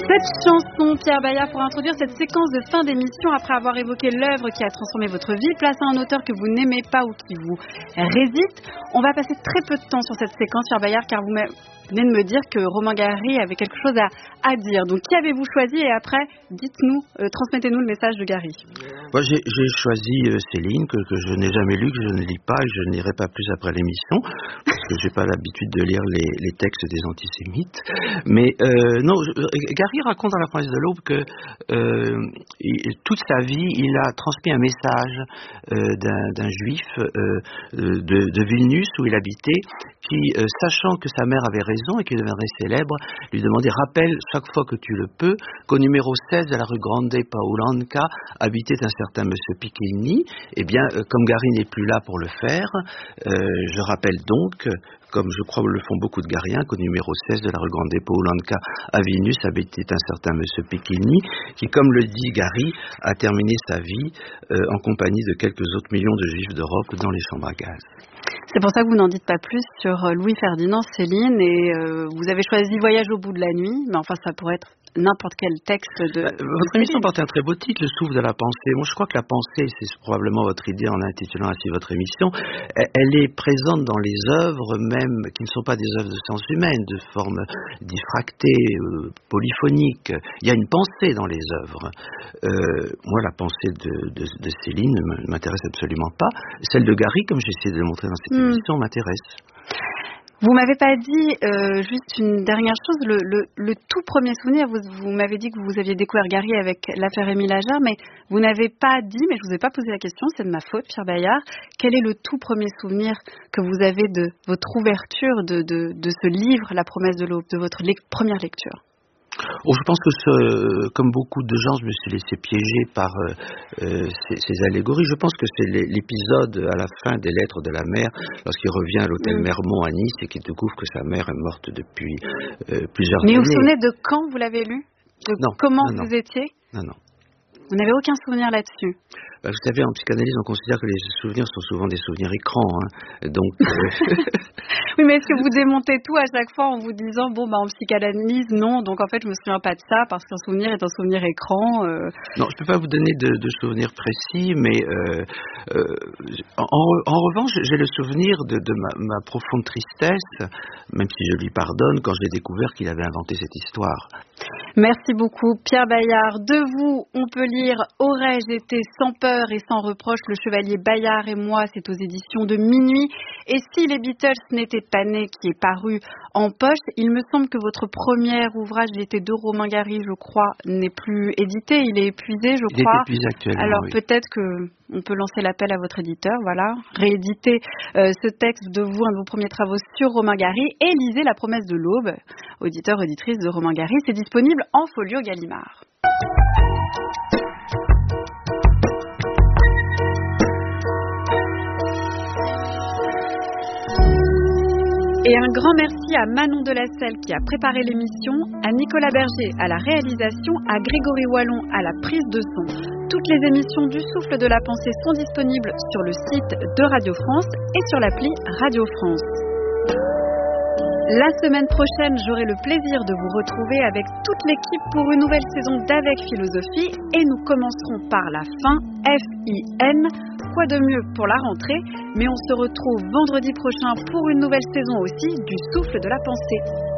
Cette chanson, Pierre Bayard, pour introduire cette séquence de fin d'émission, après avoir évoqué l'œuvre qui a transformé votre vie, place à un auteur que vous n'aimez pas ou qui vous résiste. On va passer très peu de temps sur cette séquence, Pierre Bayard, car vous venez de me dire que Romain Gary avait quelque chose à dire. Donc, qui avez-vous choisi? Et après, dites-nous, transmettez-nous le message de Gary. Moi, j'ai choisi Céline, que je n'ai jamais lu, que je ne lis pas, et je n'irai pas plus après l'émission, parce que j'ai pas l'habitude de lire les textes des antisémites. Mais non, Gary raconte dans La promesse de l'aube que toute sa vie, il a transmis un message d'un juif de Vilnius, où il habitait, qui, sachant que sa mère avait raison et qu'il deviendrait célèbre, lui demandait: rappelle chaque fois que tu le peux qu'au numéro 16 de la rue Grande Paulanka habitait un certain monsieur Piccolini. Eh bien, comme Gary n'est plus là pour le faire, je rappelle donc, comme je crois le font beaucoup de Gariens, qu'au numéro 16 de la rue Grande Paulanka à Vilnius habitait un certain monsieur Piccolini, qui, comme le dit Gary, a terminé sa vie en compagnie de quelques autres millions de juifs d'Europe dans les chambres à gaz. C'est pour ça que vous n'en dites pas plus sur Louis-Ferdinand Céline, et vous avez choisi Voyage au bout de la nuit, mais enfin ça pourrait être n'importe quel texte de... Votre émission porte un très beau titre, Le souffle de la pensée. Moi, je crois que la pensée, c'est probablement votre idée en intitulant ainsi votre émission, elle est présente dans les œuvres même qui ne sont pas des œuvres de sciences humaines, de forme diffractée, polyphonique. Il y a une pensée dans les œuvres. Moi, la pensée de Céline ne m'intéresse absolument pas. Celle de Gary, comme j'essaie de le montrer dans cette émission, m'intéresse. Vous m'avez pas dit, juste une dernière chose, le tout premier souvenir, vous m'avez dit que vous aviez découvert Gary avec l'affaire Émile Ajar, mais vous n'avez pas dit, mais je vous ai pas posé la question, c'est de ma faute, Pierre Bayard, quel est le tout premier souvenir que vous avez de votre ouverture de ce livre, La promesse de l'aube, de votre première lecture? Je pense que, comme beaucoup de gens, je me suis laissé piéger par ces allégories. Je pense que c'est l'épisode à la fin des Lettres de la mer, lorsqu'il revient à l'hôtel Mermont à Nice et qu'il découvre que sa mère est morte depuis plusieurs années. Mais vous vous souvenez de quand vous l'avez lu? Non. Comment vous étiez? Non. Vous n'avez aucun souvenir là-dessus? Vous savez, en psychanalyse, on considère que les souvenirs sont souvent des souvenirs écrans. Donc, oui, mais est-ce que vous démontez tout à chaque fois en vous disant, en psychanalyse, non, donc en fait, je me souviens pas de ça parce qu'un souvenir est un souvenir écran Non, je peux pas vous donner de souvenirs précis, mais en revanche, j'ai le souvenir de ma profonde tristesse, même si je lui pardonne, quand j'ai découvert qu'il avait inventé cette histoire. Merci beaucoup, Pierre Bayard. De vous, on peut lire Aurais-je été sans peur et sans reproche, le chevalier Bayard et moi, c'est aux éditions de Minuit. Et si les Beatles n'étaient pas nés, qui est paru en poche, il me semble que votre premier ouvrage, l'été de Romain Gary, je crois, n'est plus édité, il est épuisé, je crois. Il est épuisé actuellement. Alors oui. Peut-être que on peut lancer l'appel à votre éditeur, voilà, rééditer ce texte de vous, un de vos premiers travaux sur Romain Gary, et lisez La promesse de l'aube, auditeur, auditrice de Romain Gary, c'est disponible en folio Gallimard. Et un grand merci à Manon Delacelle qui a préparé l'émission, à Nicolas Berger à la réalisation, à Grégory Wallon à la prise de son. Toutes les émissions du Souffle de la Pensée sont disponibles sur le site de Radio France et sur l'appli Radio France. La semaine prochaine, j'aurai le plaisir de vous retrouver avec toute l'équipe pour une nouvelle saison d'Avec Philosophie et nous commencerons par la fin, F-I-N. Quoi de mieux pour la rentrée, mais on se retrouve vendredi prochain pour une nouvelle saison aussi du Souffle de la Pensée.